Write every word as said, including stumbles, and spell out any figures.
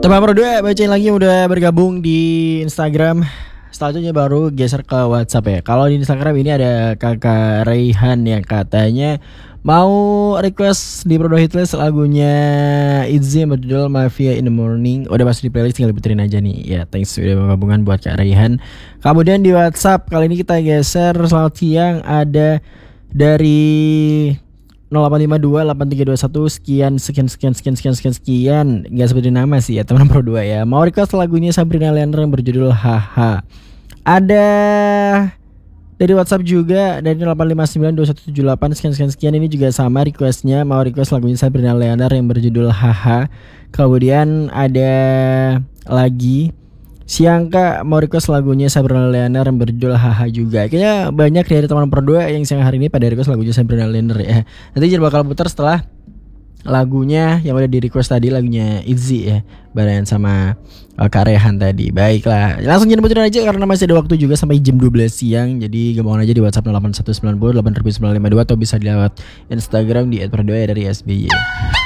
Teman berdua bacain lagi yang udah bergabung di Instagram. Selanjutnya baru geser ke WhatsApp ya. Kalau di Instagram ini ada kakak Raihan yang katanya mau request di Pro Hitlist lagunya Itzy yang berjudul Mafia in the Morning. Udah masuk di playlist, tinggal diputerin aja nih. Ya thanks udah bergabungan buat Kak Raihan. Kemudian di WhatsApp kali ini kita geser. Selamat siang, ada dari nol delapan lima dua delapan tiga dua satu sekian sekian sekian sekian sekian sekian sekian nggak seperti nama sih ya teman Pro dua ya. Mau request lagunya Sabrina Leander yang berjudul Haha. Ada dari WhatsApp juga dari nol delapan lima sembilan dua satu tujuh delapan sekian sekian sekian, ini juga sama requestnya, mau request lagunya Sabrina Leander yang berjudul Haha. Kemudian ada lagi Siangka mau request lagunya Sabrina Leander yang berjudul Haha juga. Kayaknya banyak dari teman berdua yang siang hari ini pada request lagunya Sabrina Leander ya. Nanti jadi bakal putar setelah lagunya yang udah di request tadi, lagunya Itzy ya, barengan sama uh, Kak Rehan tadi. Baiklah, langsung jadi puterin aja karena masih ada waktu juga sampai jam dua belas siang. Jadi gabungan aja di WhatsApp nol delapan satu sembilan nol delapan sembilan lima dua atau bisa dilewat Instagram di et per dua ya dari S B Y.